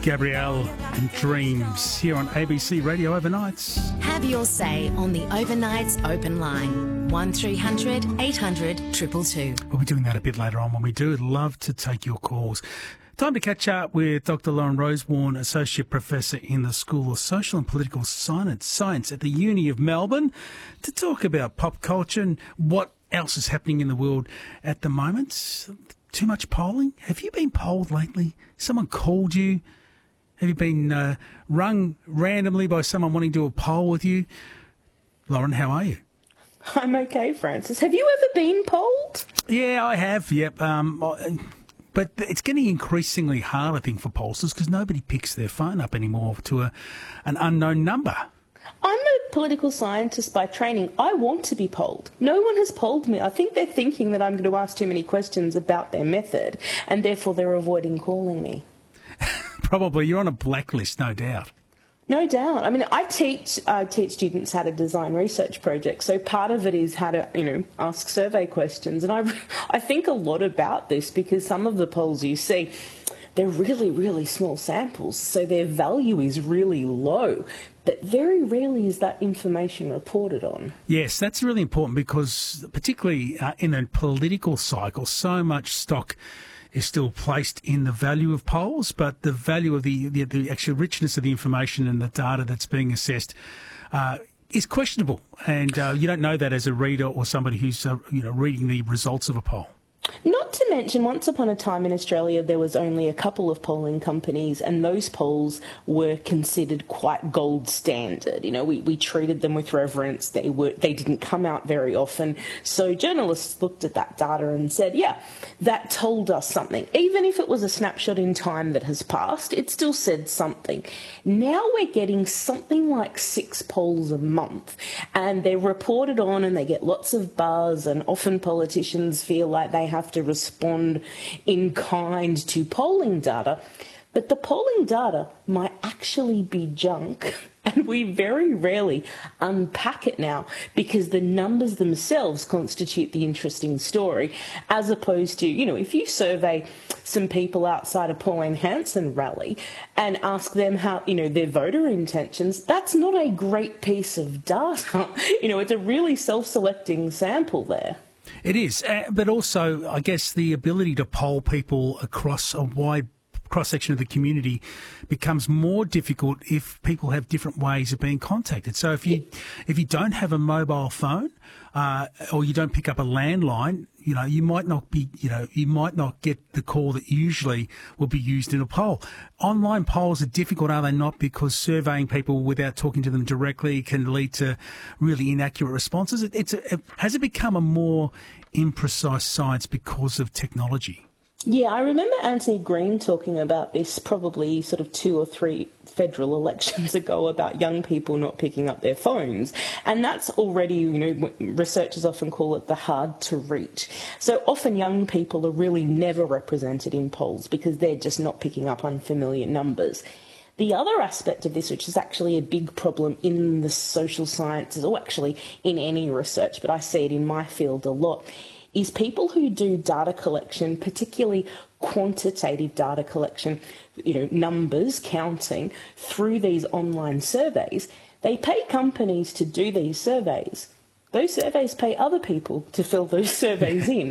Gabrielle and Dreams here on ABC Radio Overnights. Have your say on the Overnights open line. 1300 800 222. We'll be doing that a bit later on. When we do, I'd love to take your calls. Time to catch up with Dr. Lauren Rosewarne, Associate Professor in the School of Social and Political Science at the Uni of Melbourne, to talk about pop culture and what else is happening in the world at the moment. Too much polling? Have you been polled lately? Someone called you? Have you been rung randomly by someone wanting to do a poll with you? Lauren, how are you? I'm okay, Francis. Have you ever been polled? Yeah, I have, yep. But it's getting increasingly hard, I think, for pollsters because nobody picks their phone up anymore to an unknown number. I'm a political scientist by training. I want to be polled. No one has polled me. I think they're thinking that I'm going to ask too many questions about their method, and therefore they're avoiding calling me. Probably. You're on a blacklist, no doubt. No doubt. I mean, I teach students how to design research projects. So part of it is how to, ask survey questions. And I think a lot about this because some of the polls you see, they're really, really small samples. So their value is really low. But very rarely is that information reported on. Yes, that's really important because particularly in a political cycle, so much stock is still placed in the value of polls, but the value of the actual richness of the information and the data that's being assessed is questionable. And you don't know that as a reader or somebody who's reading the results of a poll. Not to mention, once upon a time in Australia, there was only a couple of polling companies, and those polls were considered quite gold standard. We treated them with reverence. They didn't come out very often. So journalists looked at that data and said, yeah, that told us something. Even if it was a snapshot in time that has passed, it still said something. Now we're getting something like 6 polls a month, and they're reported on and they get lots of buzz, and often politicians feel like they have to respond in kind to polling data, but the polling data might actually be junk, and we very rarely unpack it now because the numbers themselves constitute the interesting story, as opposed to, if you survey some people outside a Pauline Hanson rally and ask them how, their voter intentions, that's not a great piece of data. It's a really self-selecting sample there. It is, but also, I guess, the ability to poll people across a wide cross-section of the community becomes more difficult if people have different ways of being contacted. So if you don't have a mobile phone or you don't pick up a landline, you might not get the call that usually will be used in a poll. Online polls are difficult, are they not? Because surveying people without talking to them directly can lead to really inaccurate responses. Has it become a more imprecise science because of technology? Yeah, I remember Anthony Green talking about this probably sort of 2 or 3 federal elections ago about young people not picking up their phones. And that's already, researchers often call it the hard to reach. So often young people are really never represented in polls because they're just not picking up unfamiliar numbers. The other aspect of this, which is actually a big problem in the social sciences, or actually in any research, but I see it in my field a lot, is people who do data collection, particularly quantitative data collection, numbers, counting, through these online surveys, they pay companies to do these surveys. Those surveys pay other people to fill those surveys in.